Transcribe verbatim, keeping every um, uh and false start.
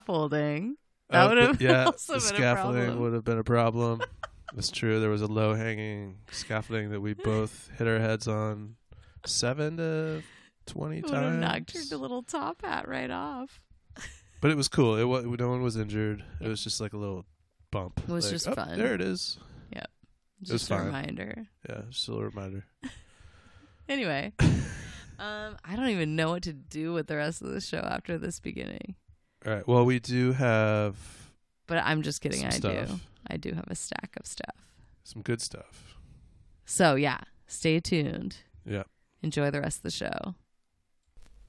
Scaffolding. That Uh, would have yeah, also the been a scaffolding problem. would have been a problem. It's true. There was a low hanging scaffolding that we both hit our heads on seven to twenty It would have knocked times. your little top hat right off. But it was cool. It was, no one was injured. It was just like a little bump. It was Like, just oh, fun. There it is. Just was a fine. reminder. Yeah, just a little reminder. Anyway, um, I don't even know what to do with the rest of the show after this beginning. All right. Well, we do have But I'm just kidding. Some I do. stuff. I do have a stack of stuff. some good stuff. So yeah, stay tuned. Yeah. Enjoy the rest of the show.